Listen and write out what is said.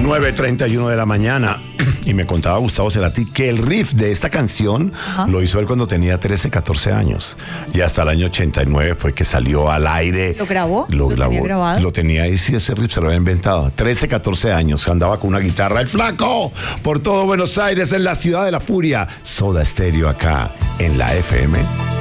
9:31 de la mañana. Y me contaba Gustavo Cerati que el riff de esta canción lo hizo él cuando tenía 13, 14 años. Y hasta el año 89 fue que salió al aire. ¿Lo grabó? Lo grabó. tenía grabado? Lo tenía ahí, sí, ese riff se lo había inventado. 13, 14 años, andaba con una guitarra. ¡El flaco! Por todo Buenos Aires, en la ciudad de la furia. Soda Stereo acá, en la FM.